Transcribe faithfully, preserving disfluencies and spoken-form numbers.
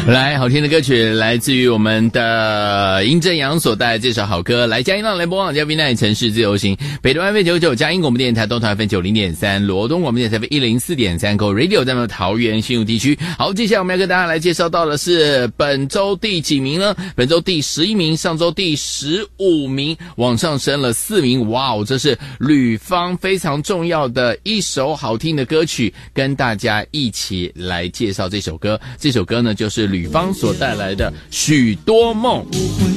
来，好听的歌曲来自于我们的殷正阳所带来这首好歌，来嘉音浪来播放，嘉宾那城市自由行，北东 F M 九十九，嘉音广播电台东台 F M 九十点三，罗东广播电台 F M 一零四点三 Go Radio 在我们桃园新竹地区。好，接下来我们要跟大家来介绍到的是本周第几名呢？本周第十一名，上周第十五名，往上升了四名。哇哦，这是吕方非常重要的一首好听的歌曲，跟大家一起来介绍这首歌。这首歌呢，就是吕方所带来的《许多梦》。